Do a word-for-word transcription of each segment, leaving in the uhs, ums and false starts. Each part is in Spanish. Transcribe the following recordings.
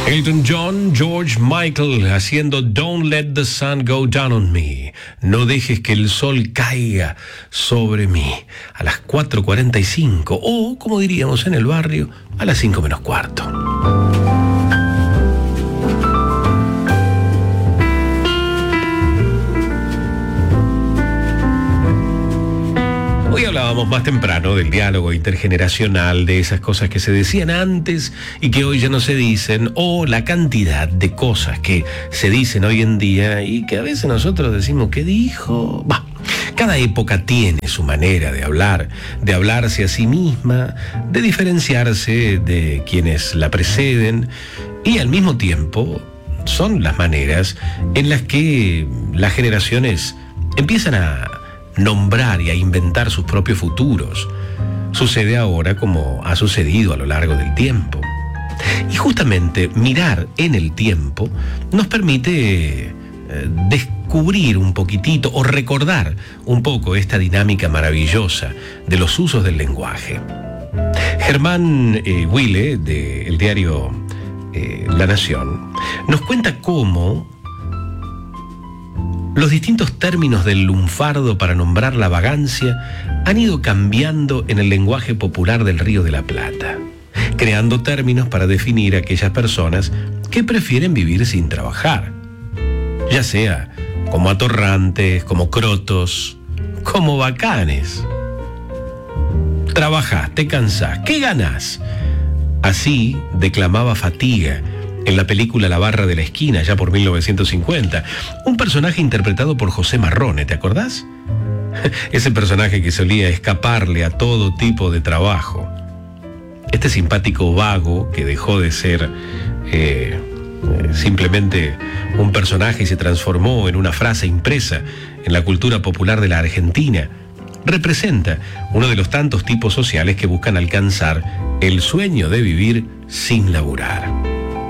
Elton John, George Michael haciendo Don't Let the Sun Go Down on Me. No dejes que el sol caiga sobre mí. A las cuatro cuarenta y cinco, o como diríamos en el barrio, a las cinco menos cuarto. Hoy hablábamos más temprano del diálogo intergeneracional, de esas cosas que se decían antes y que hoy ya no se dicen, o la cantidad de cosas que se dicen hoy en día y que a veces nosotros decimos, ¿qué dijo? Bah, cada época tiene su manera de hablar, de hablarse a sí misma, de diferenciarse de quienes la preceden, y al mismo tiempo son las maneras en las que las generaciones empiezan a nombrar y a inventar sus propios futuros. Sucede ahora como ha sucedido a lo largo del tiempo. Y justamente mirar en el tiempo nos permite eh, descubrir un poquitito o recordar un poco esta dinámica maravillosa de los usos del lenguaje. Germán eh, Wille, del diario eh, La Nación, nos cuenta cómo los distintos términos del lunfardo para nombrar la vagancia han ido cambiando en el lenguaje popular del Río de la Plata, creando términos para definir a aquellas personas que prefieren vivir sin trabajar, ya sea como atorrantes, como crotos, como bacanes. Trabajás, te cansás, ¿qué ganás? Así declamaba Fatiga en la película La barra de la esquina, ya por mil novecientos cincuenta, un personaje interpretado por José Marrone, ¿te acordás? Ese personaje que solía escaparle a todo tipo de trabajo. Este simpático vago que dejó de ser eh, simplemente un personaje y se transformó en una frase impresa en la cultura popular de la Argentina, representa uno de los tantos tipos sociales que buscan alcanzar el sueño de vivir sin laburar.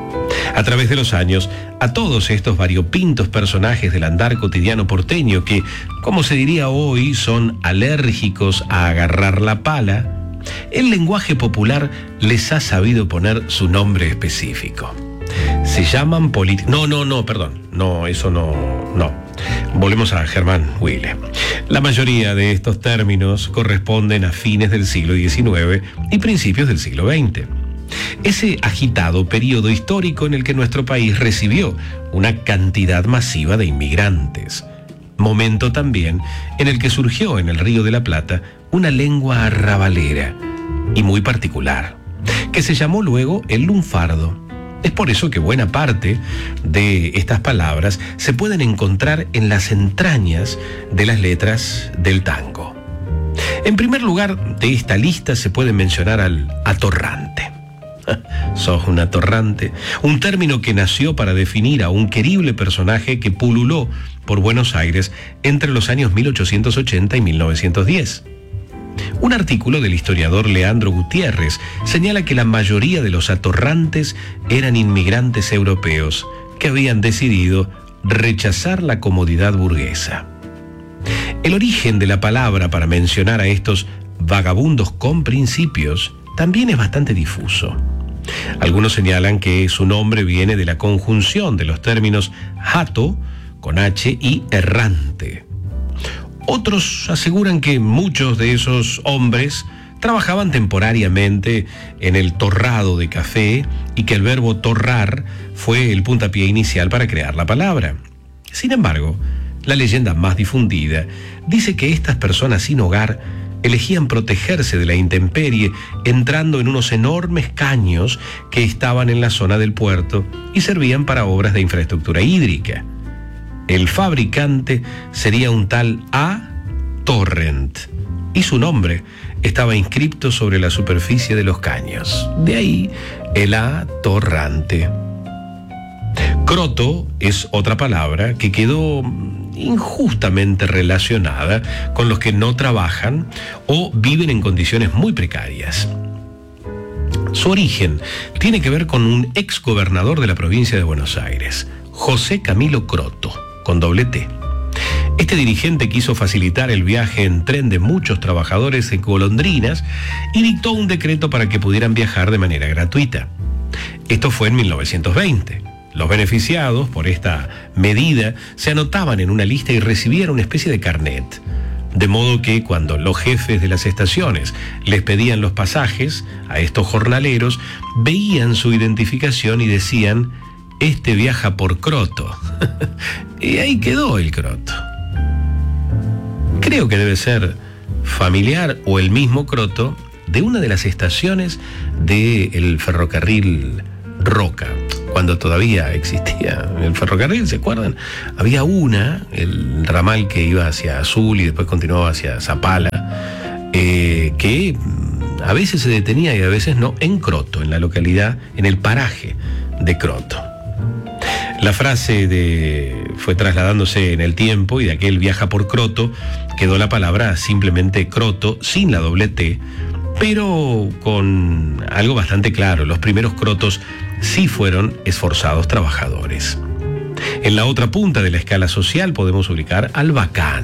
A través de los años, a todos estos variopintos personajes del andar cotidiano porteño que, como se diría hoy, son alérgicos a agarrar la pala, el lenguaje popular les ha sabido poner su nombre específico. Se llaman políticos... No, no, no, perdón. No, eso no... No. Volvemos a Germán Wille. La mayoría de estos términos corresponden a fines del siglo diecinueve y principios del siglo veinte. Ese agitado periodo histórico en el que nuestro país recibió una cantidad masiva de inmigrantes. Momento también en el que surgió en el Río de la Plata una lengua arrabalera y muy particular, que se llamó luego el lunfardo. Es por eso que buena parte de estas palabras se pueden encontrar en las entrañas de las letras del tango. En primer lugar de esta lista se puede mencionar al atorrante. Sos un atorrante, un término que nació para definir a un querible personaje que pululó por Buenos Aires entre los años mil ochocientos ochenta y mil novecientos diez. Un artículo del historiador Leandro Gutiérrez señala que la mayoría de los atorrantes eran inmigrantes europeos que habían decidido rechazar la comodidad burguesa. El origen de la palabra para mencionar a estos vagabundos con principios también es bastante difuso. Algunos señalan que su nombre viene de la conjunción de los términos hato, con H, y errante. Otros aseguran que muchos de esos hombres trabajaban temporariamente en el torrado de café y que el verbo torrar fue el puntapié inicial para crear la palabra. Sin embargo, la leyenda más difundida dice que estas personas sin hogar elegían protegerse de la intemperie entrando en unos enormes caños que estaban en la zona del puerto y servían para obras de infraestructura hídrica. El fabricante sería un tal A. Torrent y su nombre estaba inscripto sobre la superficie de los caños. De ahí el atorrante. Croto es otra palabra que quedó injustamente relacionada con los que no trabajan o viven en condiciones muy precarias. Su origen tiene que ver con un ex gobernador de la provincia de Buenos Aires, José Camilo Croto, con doble T. Este dirigente quiso facilitar el viaje en tren de muchos trabajadores en golondrinas y dictó un decreto para que pudieran viajar de manera gratuita. Esto fue en mil novecientos veinte. Los beneficiados por esta medida se anotaban en una lista y recibían una especie de carnet. De modo que cuando los jefes de las estaciones les pedían los pasajes a estos jornaleros, veían su identificación y decían: este viaja por Croto. Y ahí quedó el Croto. Creo que debe ser familiar o el mismo Croto de una de las estaciones del ferrocarril Roca, cuando todavía existía el ferrocarril, ¿se acuerdan? Había una, el ramal que iba hacia Azul y después continuaba hacia Zapala, eh, que a veces se detenía y a veces no, en Croto, en la localidad, en el paraje de Croto. La frase de, fue trasladándose en el tiempo y de aquel viaja por Croto quedó la palabra simplemente Croto, sin la doble T, pero con algo bastante claro: los primeros crotos sí fueron esforzados trabajadores. En la otra punta de la escala social podemos ubicar al bacán,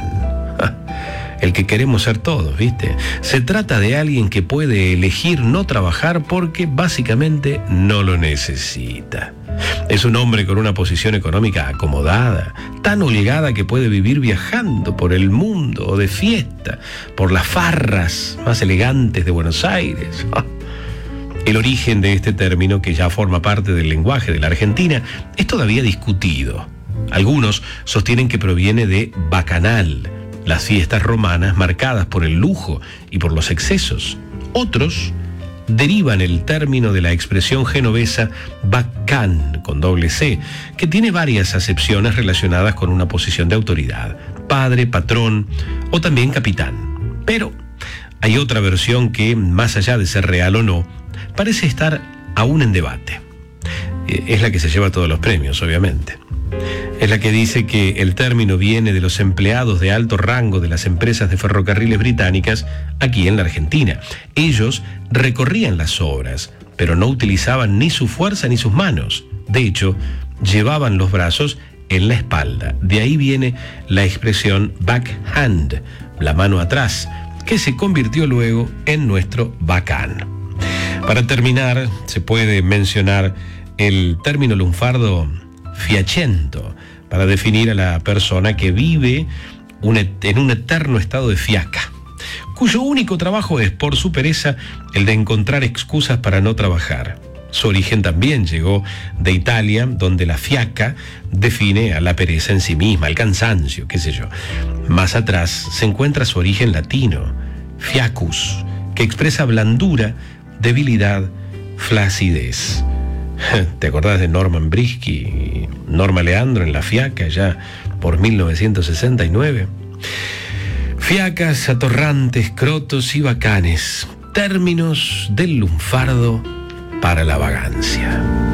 el que queremos ser todos, ¿viste? Se trata de alguien que puede elegir no trabajar porque básicamente no lo necesita. Es un hombre con una posición económica acomodada, tan holgada que puede vivir viajando por el mundo o de fiesta, por las farras más elegantes de Buenos Aires. El origen de este término, que ya forma parte del lenguaje de la Argentina, es todavía discutido. Algunos sostienen que proviene de bacanal, las fiestas romanas marcadas por el lujo y por los excesos. Otros derivan el término de la expresión genovesa bacán, con doble C, que tiene varias acepciones relacionadas con una posición de autoridad: padre, patrón o también capitán. Pero hay otra versión que, más allá de ser real o no, parece estar aún en debate. Es la que se lleva todos los premios, obviamente. Es la que dice que el término viene de los empleados de alto rango de las empresas de ferrocarriles británicas aquí en la Argentina. Ellos recorrían las obras, pero no utilizaban ni su fuerza ni sus manos. De hecho, llevaban los brazos en la espalda. De ahí viene la expresión backhand, la mano atrás, que se convirtió luego en nuestro bacán. Para terminar, se puede mencionar el término lunfardo fiachento, para definir a la persona que vive un, en un eterno estado de fiaca, cuyo único trabajo es, por su pereza, el de encontrar excusas para no trabajar. Su origen también llegó de Italia, donde la fiaca define a la pereza en sí misma, el cansancio, qué sé yo. Más atrás se encuentra su origen latino, fiacus, que expresa blandura, debilidad, flacidez. ¿Te acordás de Norman Brisky y Norma Leandro en La Fiaca, ya por mil novecientos sesenta y nueve? Fiacas, atorrantes, crotos y bacanes, términos del lunfardo para la vagancia.